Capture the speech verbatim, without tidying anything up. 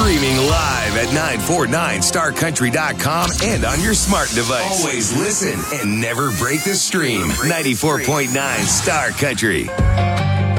Streaming live at nine forty-nine star country dot com and on your smart device. Always listen and never break the stream. ninety-four point nine Star Country.